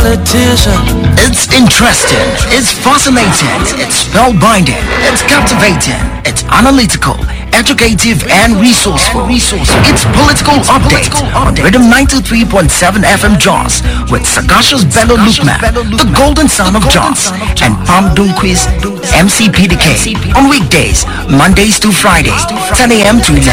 politician. It's interesting, it's fascinating, it's spellbinding, it's captivating, it's analytical, educative and resourceful. It's political update on Rhythm 93.7 FM Jos with Sagash's Bello Lukman, the golden son of Jos, and Pam Dunquiz, MC PDK on weekdays, Mondays to Fridays, 10 a.m. to 11